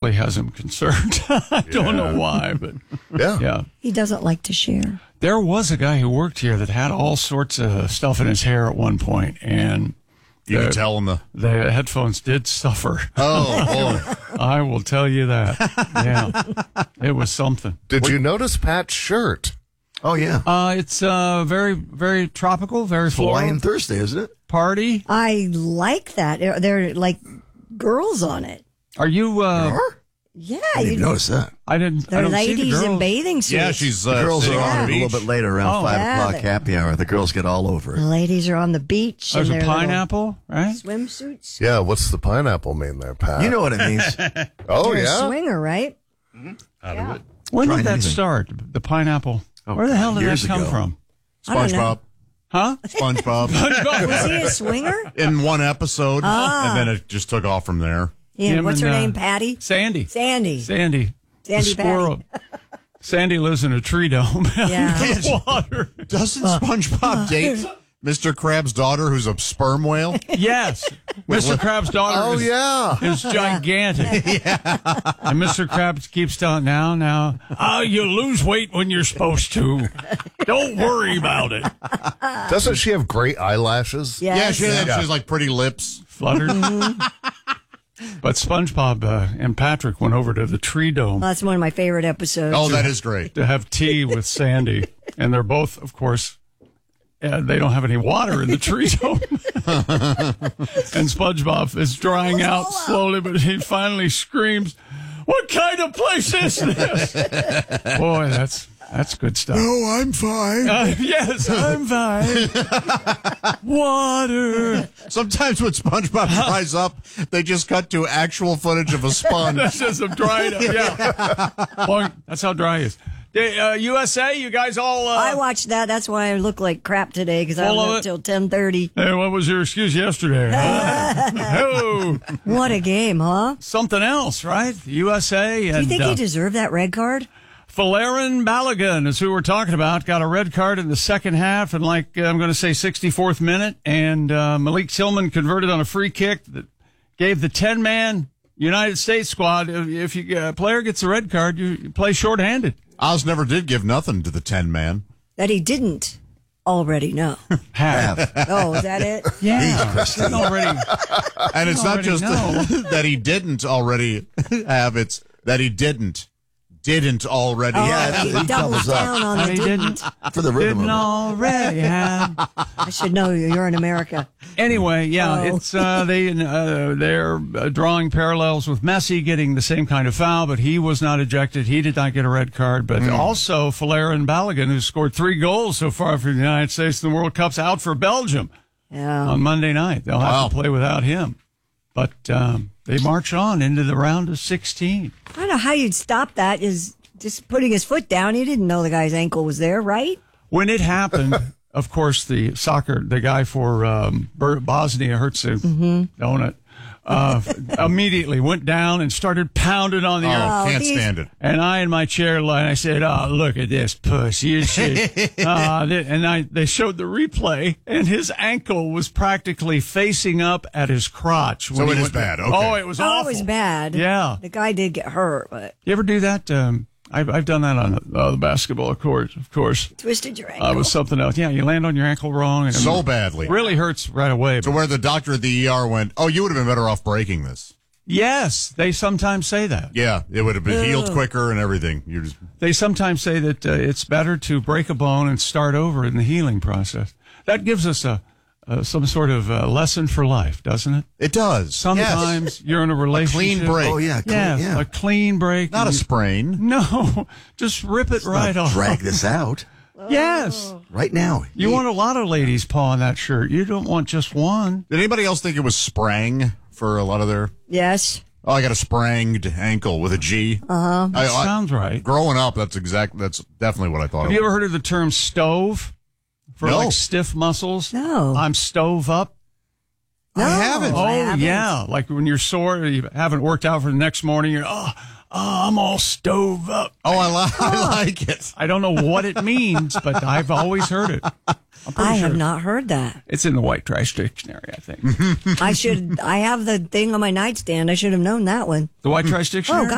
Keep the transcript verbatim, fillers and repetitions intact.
really has him concerned. I don't Yeah. know why, but Yeah. yeah. He doesn't like to share. There was a guy who worked here that had all sorts of stuff in his hair at one point, and You the, can tell him the. the headphones did suffer. Oh, boy. I will tell you that. Yeah, it was something. Did you notice Pat's shirt? Oh, yeah. Uh, it's uh, very, very tropical, very floral. Hawaiian Thursday, isn't it? Party. I like that. They're, they're like girls on it. Are you? Uh, Yeah, I didn't you, even notice that. I didn't. I they're don't see the ladies in girls. bathing suits. Yeah, she's The uh, girls sitting are on on the it a beach. little bit later, around Oh. five Yeah, o'clock they- happy hour. The girls get all over The it. ladies are on the beach. There's in a their little pineapple, right? swimsuits. Yeah, what's the pineapple mean there, Pat? You know what it means. Oh, You're a yeah? swinger, right? Out of it. When Trying did that anything. start? The pineapple. Oh, Where the hell did years that come ago. from? I don't know. SpongeBob. Huh? SpongeBob. Was he a swinger? In one episode, Ah. and then it just took off from there. Yeah. Him What's her and, uh, name? Patty? Sandy. Sandy. Sandy. Sandy the squirrel. Sandy lives in a tree dome. Yeah. in the water. Doesn't SpongeBob date Mister Krabs' daughter, who's a sperm whale? Yes. Mister Krabs' daughter Oh, is, yeah. is gigantic. And Mister Krabs keeps telling now, now, oh, you lose weight when you're supposed to. Don't worry about it. Doesn't she have great eyelashes? Yes. Yeah, she, has- Yeah. she has like pretty lips. Fluttered. But SpongeBob uh, and Patrick went over to the tree dome Well, that's one of my favorite episodes. Oh, that is great. to have tea with Sandy. And they're both, of course, uh, they don't have any water in the tree dome. And SpongeBob is drying out slowly, but he finally screams, "What kind of place is this?" Boy, that's that's good stuff. Oh, I'm fine. Uh, yes, I'm fine. Water. Sometimes when SpongeBob dries up, they just cut to actual footage of a sponge. That's just a dried up. Yeah. Well, that's how dry he is. Hey, uh, U S A, you guys all. Uh, I watched that. That's why I look like crap today because I Full was of up it? till ten thirty. Hey, what was your excuse yesterday? Huh? Oh, What a game, huh? something else, right? The U S A and Do you think uh, he deserved that red card? Falarin Balogun is who we're talking about. Got a red card in the second half, and like uh, I'm going to say, sixty-fourth minute, and uh, Malik Tillman converted on a free kick that gave the ten-man United States squad. If, if you, a player gets a red card, you, you play shorthanded. Oz never did give nothing to the ten man. That he didn't already know. Have. Oh, is that it? Yeah, Christine. already. And it's not already just know. that he didn't already have, it's that he didn't. Didn't already Oh, have. Yeah, he he doubles doubles up. down on the And he didn't. didn't. For the rhythm Didn't of already have. I should know you. You're in America. Anyway, yeah, Oh. it's uh, they uh, they're uh, drawing parallels with Messi getting the same kind of foul, but he was not ejected. He did not get a red card. But also Falarin Balogun, who scored three goals so far for the United States in the World Cup's out for Belgium Yeah. on Monday night. They'll have Wow. to play without him. But um, they march on into the round of sixteen. I don't know how you'd stop that. Is just putting his foot down. He didn't know the guy's ankle was there, right? When it happened, of course, the soccer, the guy for um, Bosnia Herzegovina, Mm-hmm. don't it? Uh, immediately went down and started pounding on the Oh, earth. can't these- stand it. And I, in my chair, line, I said, "Oh, look at this puss! You should." uh, th- and I, they showed the replay, and his ankle was practically facing up at his crotch. So when it he is went- bad, okay. Oh, it was Oh, awful. it was bad. Yeah. The guy did get hurt, but You ever do that? Um, I've, I've done that on uh, the basketball court, of course. twisted your ankle. Uh, it was something else. Yeah, you land on your ankle wrong, and So it badly. really hurts right away. To where the doctor at the E R went, oh, you would have been better off breaking this. Yes, they sometimes say that. Yeah, it would have been healed Ugh. quicker and everything. You just They sometimes say that uh, it's better to break a bone and start over in the healing process. That gives us a, a some sort of uh lesson for life, doesn't it? It does. Sometimes you're in a relationship. clean break. Oh, yeah. Clean, Yeah, yeah. a clean break. Not a You- sprain. No, just rip it right Not off. drag this out Yes. right now. You want a lot of ladies pawing that shirt. You don't want just one. Did anybody else think it was sprang for a lot of their? Yes. Oh, I got a spranged ankle with a G. Uh-huh. I, I, Sounds right. growing up, that's exact. That's definitely what I thought. Have it you was. ever heard of the term stove? For No. like stiff muscles? No. I'm stove up. No, I haven't. Oh, I haven't. yeah. Like when you're sore, you haven't worked out for the next morning, you're, oh, oh I'm all stove up. Oh, I, li- I like it. I don't know what it means, but I've always heard it. I'm pretty I sure have not heard that. It's in the White Trash Dictionary, I think. I should. I have the thing on my nightstand. I should have known that one. The White Trash Dictionary? Oh, God.